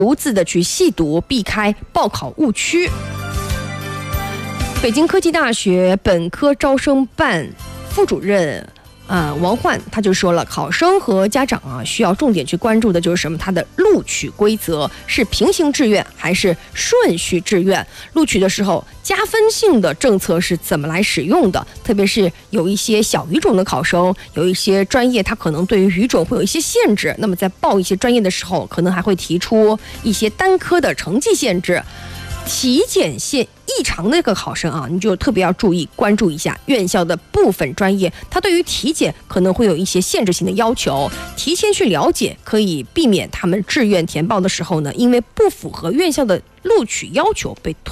独自的去细读，避开报考误区。北京科技大学本科招生办副主任王焕他就说了，考生和家长需要重点去关注的就是什么？它的录取规则是平行志愿还是顺序志愿？录取的时候加分性的政策是怎么来使用的？特别是有一些小语种的考生，有一些专业它可能对于语种会有一些限制，那么在报一些专业的时候，可能还会提出一些单科的成绩限制。体检线异常的一个考生你就特别要注意关注一下院校的部分专业，它对于体检可能会有一些限制性的要求，提前去了解，可以避免他们志愿填报的时候呢，因为不符合院校的录取要求被